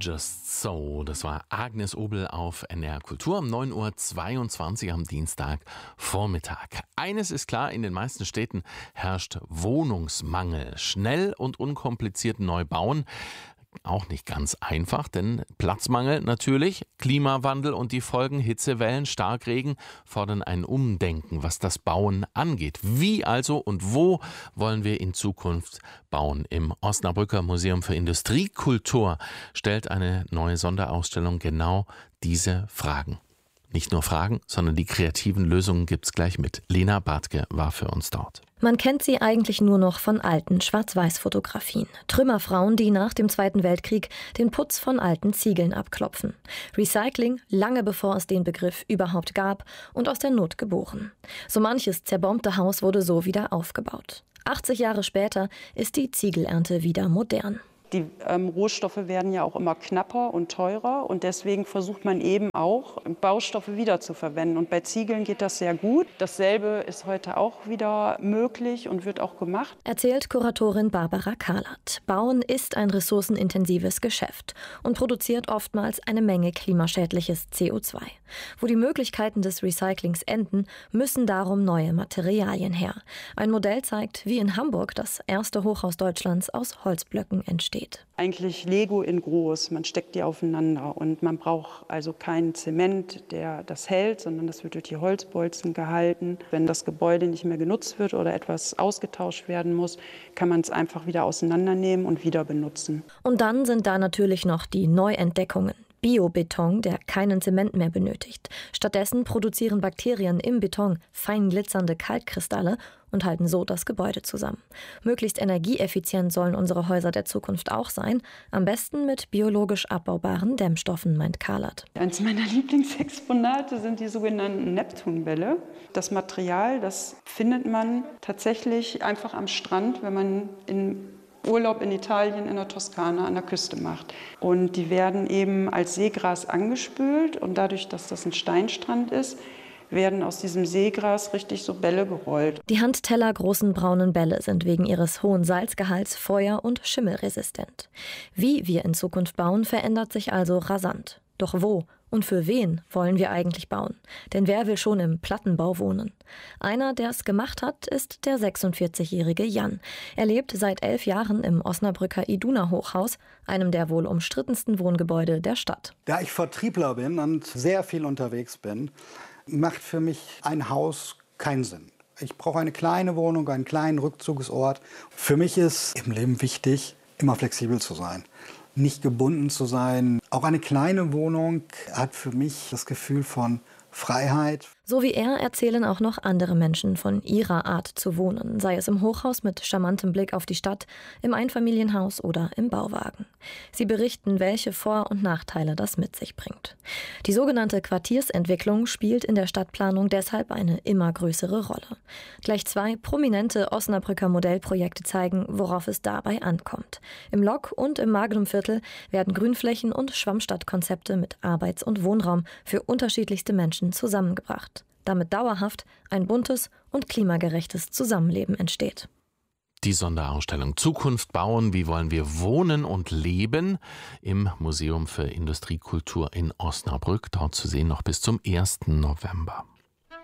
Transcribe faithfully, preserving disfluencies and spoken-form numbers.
Just So, das war Agnes Obel auf N D R Kultur um neun Uhr zweiundzwanzig am Dienstagvormittag. Eines ist klar, in den meisten Städten herrscht Wohnungsmangel. Schnell und unkompliziert neu bauen, auch nicht ganz einfach, denn Platzmangel natürlich, Klimawandel und die Folgen Hitzewellen, Starkregen fordern ein Umdenken, was das Bauen angeht. Wie also und wo wollen wir in Zukunft bauen? Im Osnabrücker Museum für Industriekultur stellt eine neue Sonderausstellung genau diese Fragen. Nicht nur Fragen, sondern die kreativen Lösungen gibt's gleich mit. Lena Bartke war für uns dort. Man kennt sie eigentlich nur noch von alten Schwarz-Weiß-Fotografien. Trümmerfrauen, die nach dem Zweiten Weltkrieg den Putz von alten Ziegeln abklopfen. Recycling, lange bevor es den Begriff überhaupt gab und aus der Not geboren. So manches zerbombte Haus wurde so wieder aufgebaut. achtzig Jahre später ist die Ziegelernte wieder modern. Die ähm, Rohstoffe werden ja auch immer knapper und teurer und deswegen versucht man eben auch, Baustoffe wiederzuverwenden. Und bei Ziegeln geht das sehr gut. Dasselbe ist heute auch wieder möglich und wird auch gemacht. Erzählt Kuratorin Barbara Kahlert. Bauen ist ein ressourcenintensives Geschäft und produziert oftmals eine Menge klimaschädliches C O zwei. Wo die Möglichkeiten des Recyclings enden, müssen darum neue Materialien her. Ein Modell zeigt, wie in Hamburg das erste Hochhaus Deutschlands aus Holzblöcken entsteht. Eigentlich Lego in groß, man steckt die aufeinander und man braucht also keinen Zement, der das hält, sondern das wird durch die Holzbolzen gehalten. Wenn das Gebäude nicht mehr genutzt wird oder etwas ausgetauscht werden muss, kann man es einfach wieder auseinandernehmen und wieder benutzen. Und dann sind da natürlich noch die Neuentdeckungen. Biobeton, der keinen Zement mehr benötigt. Stattdessen produzieren Bakterien im Beton fein glitzernde Kalkkristalle und halten so das Gebäude zusammen. Möglichst energieeffizient sollen unsere Häuser der Zukunft auch sein. Am besten mit biologisch abbaubaren Dämmstoffen, meint Kahlert. Eines meiner Lieblingsexponate sind die sogenannten Neptunbälle. Das Material, das findet man tatsächlich einfach am Strand, wenn man in Urlaub in Italien, in der Toskana an der Küste macht. Und die werden eben als Seegras angespült und dadurch, dass das ein Steinstrand ist, werden aus diesem Seegras richtig so Bälle gerollt. Die handtellergroßen braunen Bälle sind wegen ihres hohen Salzgehalts feuer- und schimmelresistent. Wie wir in Zukunft bauen, verändert sich also rasant. Doch wo und für wen wollen wir eigentlich bauen? Denn wer will schon im Plattenbau wohnen? Einer, der es gemacht hat, ist der sechsundvierzigjährige Jan. Er lebt seit elf Jahren im Osnabrücker Iduna-Hochhaus, einem der wohl umstrittensten Wohngebäude der Stadt. Da ich Vertriebler bin und sehr viel unterwegs bin, macht für mich ein Haus keinen Sinn. Ich brauche eine kleine Wohnung, einen kleinen Rückzugsort. Für mich ist im Leben wichtig, immer flexibel zu sein. Nicht gebunden zu sein. Auch eine kleine Wohnung hat für mich das Gefühl von Freiheit. So wie er erzählen auch noch andere Menschen von ihrer Art zu wohnen, sei es im Hochhaus mit charmantem Blick auf die Stadt, im Einfamilienhaus oder im Bauwagen. Sie berichten, welche Vor- und Nachteile das mit sich bringt. Die sogenannte Quartiersentwicklung spielt in der Stadtplanung deshalb eine immer größere Rolle. Gleich zwei prominente Osnabrücker Modellprojekte zeigen, worauf es dabei ankommt. Im Lok und im Magnumviertel werden Grünflächen und Schwammstadtkonzepte mit Arbeits- und Wohnraum für unterschiedlichste Menschen zusammengebracht, damit dauerhaft ein buntes und klimagerechtes Zusammenleben entsteht. Die Sonderausstellung Zukunft bauen, wie wollen wir wohnen und leben im Museum für Industriekultur in Osnabrück, dort zu sehen noch bis zum ersten November.